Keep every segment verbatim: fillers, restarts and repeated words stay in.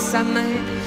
sa main.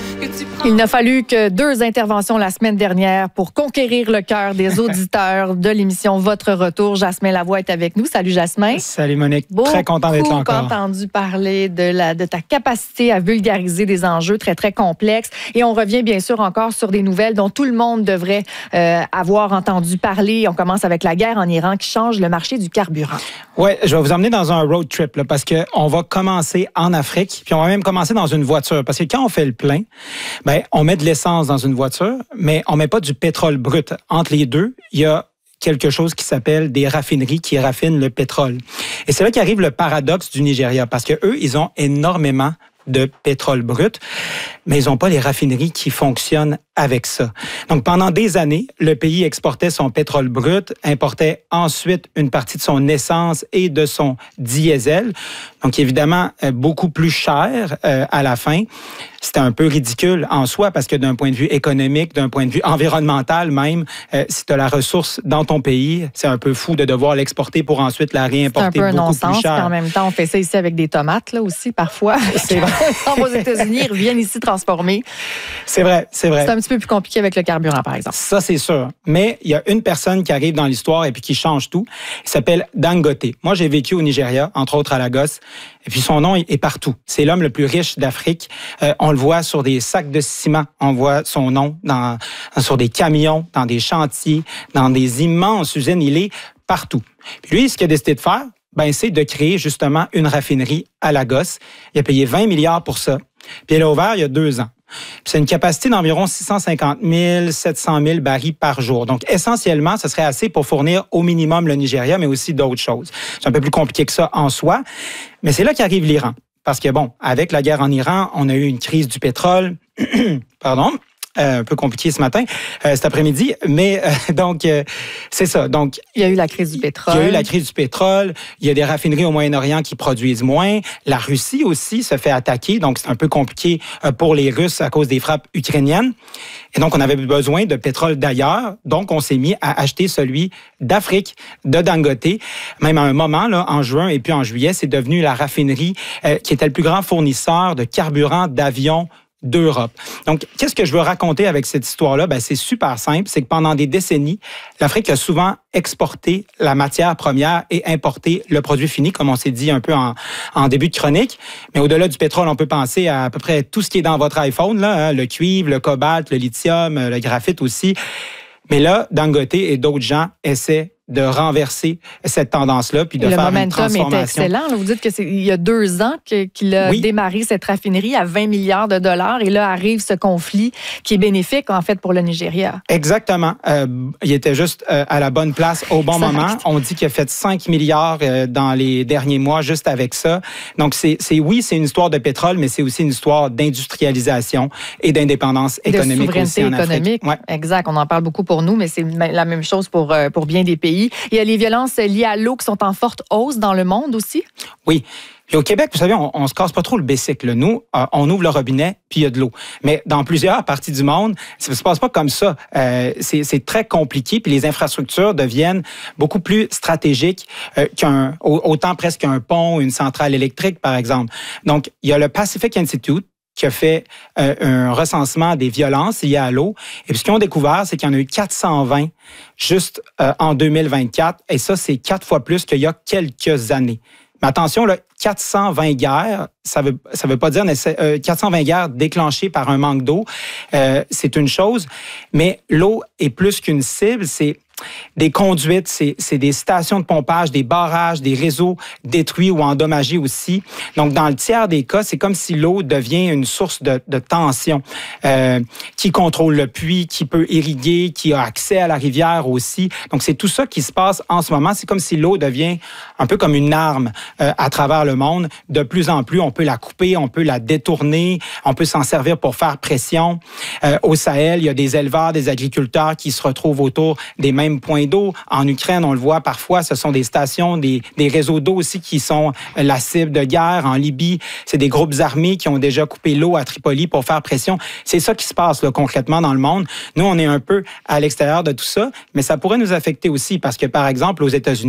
Il n'a fallu que deux interventions la semaine dernière pour conquérir le cœur des auditeurs de l'émission Votre Retour. Jasmin Lavoie est avec nous. Salut Jasmin. Salut Monique. Beaucoup très content d'être là encore. entendu parler de, la, de ta capacité à vulgariser des enjeux très, très complexes. Et on revient bien sûr encore sur des nouvelles dont tout le monde devrait euh, avoir entendu parler. On commence avec la guerre en Iran qui change le marché du carburant. Oui, je vais vous emmener dans un road trip là, parce qu'on va commencer en Afrique, puis on va même commencer dans une voiture. Parce que quand on fait le plein, ben, on met de l'essence dans une voiture, mais on met pas du pétrole brut. Entre les deux, il y a quelque chose qui s'appelle des raffineries qui raffinent le pétrole. Et c'est là qu'arrive le paradoxe du Nigeria, parce que eux, ils ont énormément de pétrole brut, mais ils n'ont pas les raffineries qui fonctionnent avec ça. Donc, pendant des années, le pays exportait son pétrole brut, importait ensuite une partie de son essence et de son diesel. Donc, évidemment, beaucoup plus cher euh, à la fin. C'était un peu ridicule en soi parce que d'un point de vue économique, d'un point de vue environnemental même, euh, si tu as la ressource dans ton pays, c'est un peu fou de devoir l'exporter pour ensuite la réimporter beaucoup non-sens, plus cher. En même temps, on fait ça ici avec des tomates là aussi parfois. C'est vrai. Aux États-Unis, ils reviennent ici transformés. C'est vrai, c'est vrai. C'est un petit peu plus compliqué avec le carburant, par exemple. Ça, c'est sûr. Mais il y a une personne qui arrive dans l'histoire et puis qui change tout. Il s'appelle Dangote. Moi, j'ai vécu au Nigeria, entre autres à Lagos. Et puis son nom est partout. C'est l'homme le plus riche d'Afrique. Euh, on le voit sur des sacs de ciment. On voit son nom dans, sur des camions, dans des chantiers, dans des immenses usines. Il est partout. Puis lui, ce qu'il a décidé de faire, ben, c'est de créer justement une raffinerie à Lagos. Il a payé vingt milliards pour ça. Puis il a ouvert il y a deux ans. Puis c'est une capacité d'environ six cent cinquante mille, sept cent mille barils par jour. Donc, essentiellement, ce serait assez pour fournir au minimum le Nigeria, mais aussi d'autres choses. C'est un peu plus compliqué que ça en soi. Mais c'est là qu'arrive l'Iran. Parce que, bon, avec la guerre en Iran, on a eu une crise du pétrole. Pardon. Euh, un peu compliqué ce matin, euh, cet après-midi, mais euh, donc euh, c'est ça. Donc il y a eu la crise du pétrole. Il y a eu la crise du pétrole. Il y a des raffineries au Moyen-Orient qui produisent moins. La Russie aussi se fait attaquer, donc c'est un peu compliqué euh, pour les Russes à cause des frappes ukrainiennes. Et donc on avait besoin de pétrole d'ailleurs, donc on s'est mis à acheter celui d'Afrique, de Dangote. Même à un moment là, en juin et puis en juillet, c'est devenu la raffinerie euh, qui était le plus grand fournisseur de carburant d'avions d'Europe. Donc, qu'est-ce que je veux raconter avec cette histoire-là? Ben, c'est super simple. C'est que pendant des décennies, l'Afrique a souvent exporté la matière première et importé le produit fini, comme on s'est dit un peu en, en début de chronique. Mais au-delà du pétrole, on peut penser à à peu près tout ce qui est dans votre iPhone, là, hein, le cuivre, le cobalt, le lithium, le graphite aussi. Mais là, Dangote et d'autres gens essaient de renverser cette tendance-là puis de et faire une transformation. Le momentum est excellent. Là, vous dites que c'est il y a deux ans que, qu'il a oui. démarré cette raffinerie à vingt milliards de dollars et là arrive ce conflit qui est bénéfique en fait pour le Nigeria. Exactement. Euh, il était juste euh, à la bonne place au bon exact. moment. On dit qu'il a fait cinq milliards euh, dans les derniers mois juste avec ça. Donc c'est, c'est oui, c'est une histoire de pétrole, mais c'est aussi une histoire d'industrialisation et d'indépendance économique de souveraineté aussi en économique. Afrique. Ouais. Exact. On en parle beaucoup pour nous, mais c'est la même chose pour pour bien des pays. Il y a les violences liées à l'eau qui sont en forte hausse dans le monde aussi. Oui. Puis au Québec, vous savez, on, on se casse pas trop le bicycle. Nous, euh, on ouvre le robinet, puis il y a de l'eau. Mais dans plusieurs parties du monde, ça se passe pas comme ça. Euh, c'est, c'est très compliqué, puis les infrastructures deviennent beaucoup plus stratégiques euh, qu'un, autant presque qu'un pont, une centrale électrique, par exemple. Donc, il y a le Pacific Institute qui a fait euh, un recensement des violences liées à l'eau. Et puis, ce qu'ils ont découvert, c'est qu'il y en a eu quatre cent vingt juste euh, en deux mille vingt-quatre. Et ça, c'est quatre fois plus qu'il y a quelques années. Mais attention, là, quatre cent vingt guerres, ça veut ça veut pas dire euh, quatre cent vingt guerres déclenchées par un manque d'eau. Euh, c'est une chose, mais l'eau est plus qu'une cible. C'est des conduites, c'est, c'est des stations de pompage, des barrages, des réseaux détruits ou endommagés aussi. Donc, dans le tiers des cas, c'est comme si l'eau devient une source de, de tension. Euh, qui contrôle le puits, qui peut irriguer, qui a accès à la rivière aussi. Donc, c'est tout ça qui se passe en ce moment. C'est comme si l'eau devient un peu comme une arme euh, à travers le monde. De plus en plus, on peut la couper, on peut la détourner, on peut s'en servir pour faire pression. Euh, au Sahel, il y a des éleveurs, des agriculteurs qui se retrouvent autour des mêmes points d'eau. En Ukraine, on le voit parfois, ce sont des stations, des, des réseaux d'eau aussi qui sont la cible de guerre. En Libye, c'est des groupes armés qui ont déjà coupé l'eau à Tripoli pour faire pression. C'est ça qui se passe là, concrètement dans le monde. Nous, on est un peu à l'extérieur de tout ça, mais ça pourrait nous affecter aussi parce que, par exemple, aux États-Unis,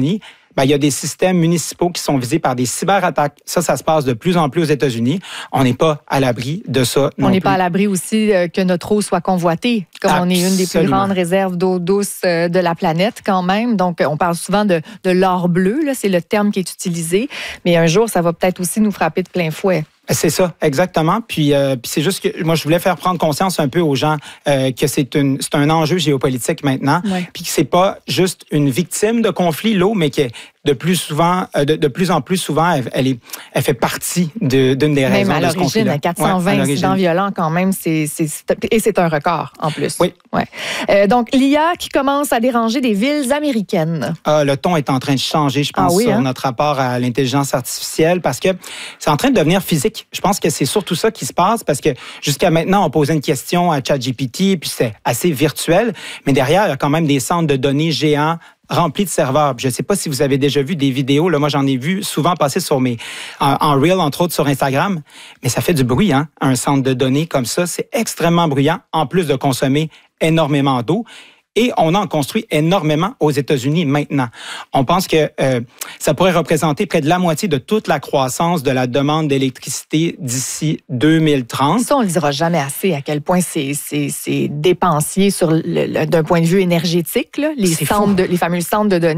ben, il y a des systèmes municipaux qui sont visés par des cyberattaques. Ça, ça se passe de plus en plus aux États-Unis. On n'est pas à l'abri de ça non On n'est plus. pas à l'abri aussi euh, que notre eau soit convoitée, comme Absolument. on est une des plus grandes réserves d'eau douce euh, de la planète quand même. Donc, on parle souvent de, de l'or bleu, là, c'est le terme qui est utilisé. Mais un jour, ça va peut-être aussi nous frapper de plein fouet. C'est ça, exactement. Puis, euh, puis c'est juste que moi, je voulais faire prendre conscience un peu aux gens euh, que c'est, une, c'est un enjeu géopolitique maintenant, ouais. puis que c'est pas juste une victime de conflit, l'eau, mais que de plus souvent, euh, de, de plus en plus souvent, elle, elle, est, elle fait partie de, d'une des même raisons à de ce conflit-là. quatre cent vingt ouais, incidents violents quand même, c'est, c'est, c'est, et c'est un record en plus. Oui. Ouais. Euh, donc, l'I A qui commence à déranger des villes américaines. Ah, le ton est en train de changer, je pense, ah oui, sur hein? notre rapport à l'intelligence artificielle, parce que c'est en train de devenir physique. Je pense que c'est tout ça qui se passe parce que jusqu'à maintenant, on posait une question à ChatGPT, puis c'est assez virtuel, mais derrière, il y a quand même des centres de données géants remplis de serveurs. Je ne sais pas si vous avez déjà vu des vidéos, là, moi j'en ai vu souvent passer sur mes, en, en Reel, entre autres sur Instagram, mais ça fait du bruit, hein? Un centre de données comme ça, c'est extrêmement bruyant, en plus de consommer énormément d'eau. Et on en construit énormément aux États-Unis maintenant. On pense que euh, ça pourrait représenter près de la moitié de toute la croissance de la demande d'électricité d'ici deux mille trente. Ça, on ne le dira jamais assez à quel point c'est, c'est, c'est dépensier sur le, le, d'un point de vue énergétique, là, les, centres de, les fameux centres de données.